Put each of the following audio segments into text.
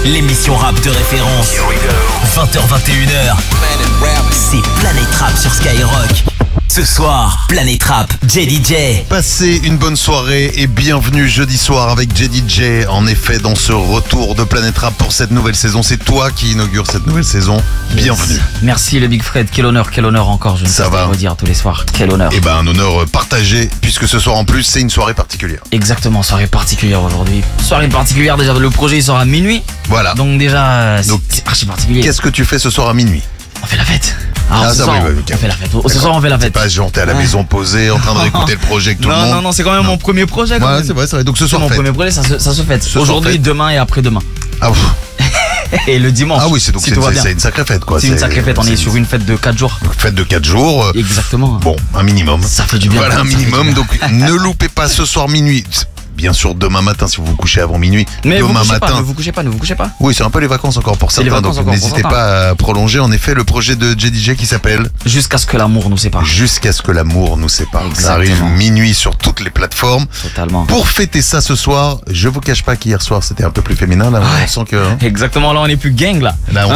l'émission rap de référence. 20h-21h, c'est Planète Rap sur Skyrock. Ce soir, Planète Rap, JDJ. Passez une bonne soirée et bienvenue jeudi soir avec JDJ. En effet, dans ce retour de Planète Rap pour cette nouvelle saison, c'est toi qui inaugure cette nouvelle saison. Bienvenue. Merci le Big Fred, quel honneur encore. Je ne sais pas quoi dire tous les soirs. Quel honneur. Eh ben, un honneur partagé, puisque ce soir en plus, c'est une soirée particulière. Exactement, soirée particulière aujourd'hui. Soirée particulière, déjà le projet il sort à minuit. Voilà. Donc déjà, c'est archi particulier. Qu'est-ce que tu fais ce soir à minuit? On fait la fête. On fait la fête. Ce soir, on fait la fête. C'est pas genre t'es à la maison posée en train de réécouter le projet avec tout le monde. Non, c'est quand même mon premier projet. Ouais, c'est vrai. Donc ce soir, mon premier projet, ça se fête. Aujourd'hui, demain et après-demain. Ah, et le dimanche. Ah oui, c'est une sacrée fête quoi. C'est une sacrée fête, on est sur une fête de 4 jours. Fête de 4 jours. Exactement. Bon, un minimum. Ça fait du bien. Voilà, un minimum. Donc ne loupez pas ce soir minuit. Bien sûr, demain matin, si vous vous couchez avant minuit. Mais demain ne vous couchez pas. Oui, c'est un peu les vacances encore pour certains, donc n'hésitez pas à prolonger en effet le projet de JDJ qui s'appelle Jusqu'à ce que l'amour nous sépare. Jusqu'à ce que l'amour nous sépare. Exactement. Ça arrive minuit sur toutes les plateformes. Totalement. Pour fêter ça ce soir, je vous cache pas qu'hier soir c'était un peu plus féminin. Là, on sent que. Exactement, là on est plus gang là. Là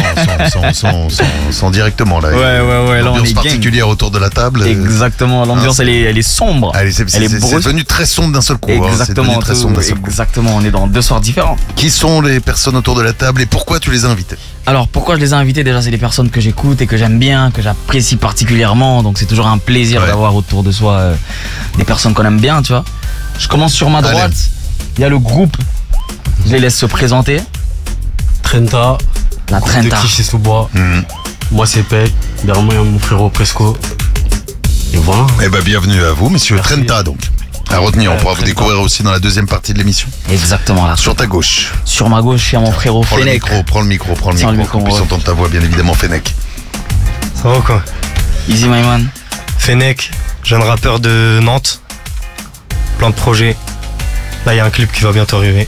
on sent directement là. Ouais, là on est particulière autour de la table. Exactement, l'ambiance elle est sombre. Elle est devenu très sombre d'un seul coup. Exactement. Exactement, on est dans 2 soirs différents. Qui sont les personnes autour de la table et pourquoi tu les as invitées? Alors pourquoi je les ai invités? Déjà c'est des personnes que j'écoute et que j'aime bien, que j'apprécie particulièrement. Donc c'est toujours un plaisir d'avoir autour de soi des personnes qu'on aime bien, tu vois. Je commence sur ma droite. Il y a le groupe. Je les laisse se présenter. Trenta. La Trenta. De Clichy-sous-Bois. Moi c'est Pec. Derrière moi il y a mon frérot Presco. Et voilà. Eh ben bienvenue à vous, messieurs. Merci. Trenta donc. À retenir, on pourra vous découvrir aussi dans la deuxième partie de l'émission. Exactement là. Sur ta gauche. Sur ma gauche, il y a mon frérot Fennec. Prends le micro, qu'on puisse entendre ta voix, bien évidemment, Fennec. Ça va quoi? Easy my man. Fennec, jeune rappeur de Nantes. Plein de projets. Là il y a un clip qui va bientôt arriver.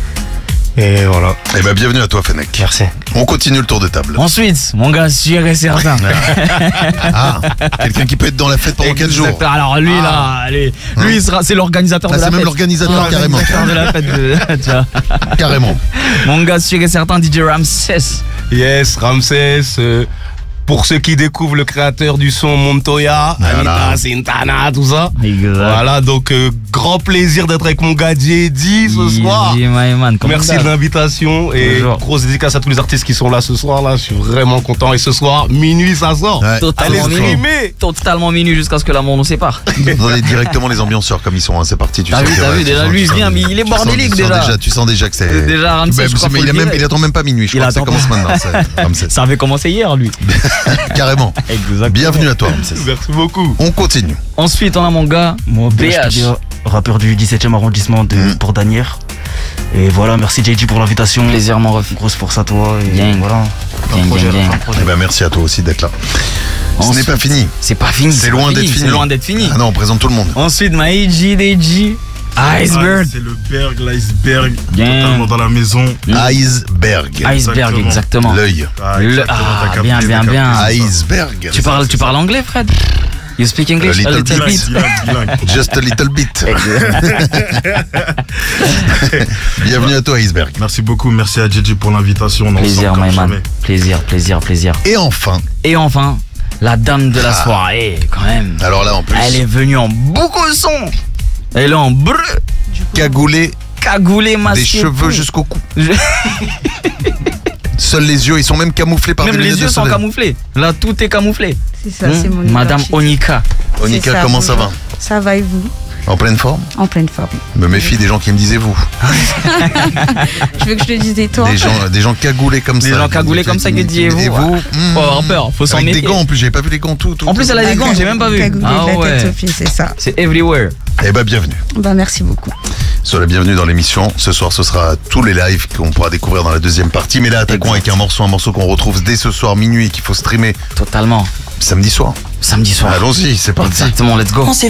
Et voilà. Eh ben bienvenue à toi Fennec. Merci. On continue le tour de table. Ensuite, mon gars sûr et certain. Quelqu'un qui peut être dans la fête pendant 4 jours. Alors lui c'est l'organisateur de la fête. C'est même l'organisateur carrément. De la fête, tu vois. Carrément. Mon gars sûr et certain, DJ Ramsès. Yes, Ramsès. Pour ceux qui découvrent le créateur du son Montoya, Anita, Sintana, tout ça. Exact. Voilà, donc grand plaisir d'être avec mon gars JD ce soir. Merci de l'invitation et grosse dédicace à tous les artistes qui sont là ce soir. Là, je suis vraiment content. Et ce soir, minuit, ça sort. Ouais. Totalement minuit jusqu'à ce que l'amour nous sépare. Vous avez directement les ambianceurs comme ils sont. C'est parti. T'as vu déjà lui il vient, mais il est bordélique déjà. Tu sens déjà que c'est. Déjà Ramsès. Il attend même pas minuit. Je crois que ça commence maintenant. Ça avait commencé hier lui. Carrément. Exactement. Bienvenue à toi. Merci beaucoup. On continue. Ensuite, on a mon gars, mon BH. Rappeur du 17e arrondissement pour Danière. Et voilà, merci JD pour l'invitation. Plaisir, mon ref. Grosse force à toi. Et Gang. voilà. Eh ben merci à toi aussi d'être là. Ce n'est pas fini. C'est pas fini. C'est loin d'être fini. C'est loin d'être fini. Ah non, on présente tout le monde. Ensuite, ma JDJ. Iceberg. C'est le berg, l'iceberg. Gang. Totalement dans la maison. Iceberg. Iceberg, exactement. L'œil. Bien. Iceberg. Tu parles anglais, Fred? You speak English? A little bit. Bilingue. Just a little bit. Bienvenue à toi, Iceberg. Merci beaucoup, merci à JJ pour l'invitation. Plaisir, my man. Plaisir. Et enfin, la dame de la soirée, quand même. Alors là, en plus. Elle est venue en boucle son. Elle est en breu. Cagoulé, masqué. des cheveux jusqu'au cou. Seuls les yeux, ils sont même camouflés par des lunettes de soleil. Même les yeux sont camouflés. Là, tout est camouflé. C'est ça, c'est mon Madame identité. Onika. Onika, C'est comment ça va? Ça va et vous? En pleine forme? En pleine forme. Me méfie des gens qui me disaient vous. Je veux que je te dise toi. Des gens cagoulés comme ça. Des gens cagoulés comme ça qui disent et vous. Faut avoir peur, faut s'en méfier. Avec des gants en plus, j'avais pas vu les gants tout. En plus, elle a des gants, j'ai même pas vu. Cagoulé de la tête aux pieds, c'est ça. C'est everywhere. Eh ben bienvenue. Merci beaucoup. Sois la bienvenue dans l'émission. Ce soir, ce sera tous les lives qu'on pourra découvrir dans la deuxième partie. Mais là, attaquons avec un morceau qu'on retrouve dès ce soir minuit et qu'il faut streamer. Totalement. Samedi soir. Allons-y, c'est parti. Exactement, let's go. On s'est